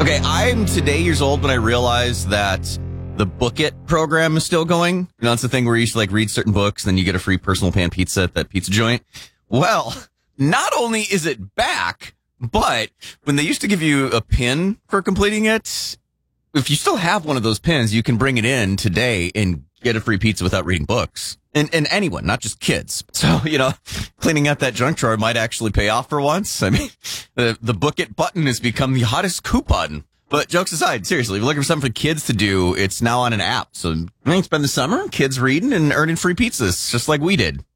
Okay, I'm today years old when I realized that the Book It program is still going. You know, it's the thing where you used to like read certain books, and then you get a free personal pan pizza at that pizza joint. Well, not only is it back, but when they used to give you a pin for completing it, if you still have one of those pins, you can bring it in today and get a free pizza without reading books. And anyone, not just kids. So, you know, cleaning out that junk drawer might actually pay off for once. I mean, the Book It button has become the hottest coupon. But jokes aside, seriously, if you're looking for something for kids to do, it's now on an app. So you can spend the summer, kids reading and earning free pizzas, just like we did.